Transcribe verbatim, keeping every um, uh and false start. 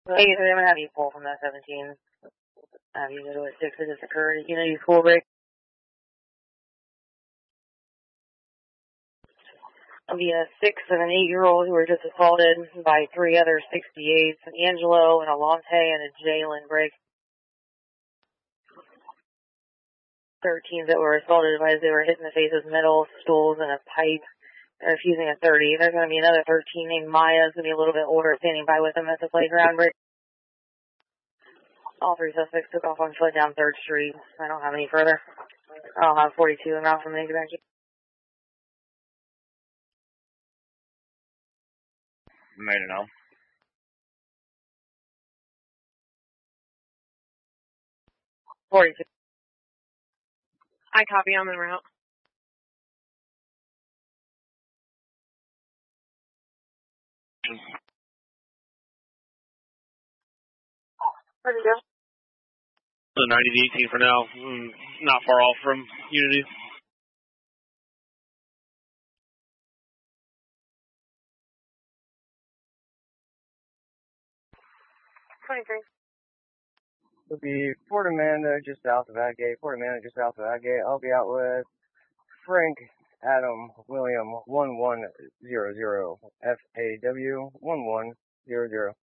Hey, I'm gonna have you pull from that seventeen. Have you go to a six that just occurred. Unity school break. I'll be a six and an eight-year-old who were just assaulted by three other sixty-eights, an Angelo, and a Lonte, and a Jalen break. thirteens that were assaulted as they were hit in the face with metal stools and a pipe. They're refusing a thirty. There's going to be another thirteen named Maya. It's going to be a little bit older, standing by with them at the playground break. All three suspects took off on foot down third street. I don't have any further. I'll have forty-two and out from the back. Made it now. forty-two. I copy on the route. Where'd it go? The ninety to eighteen for now. Mm, not far off from Unity. twenty-three. It'll be Port Amanda just south of Agate. Port Amanda just south of Agate. I'll be out with Frank Adam William one one zero zero F A W one one zero zero.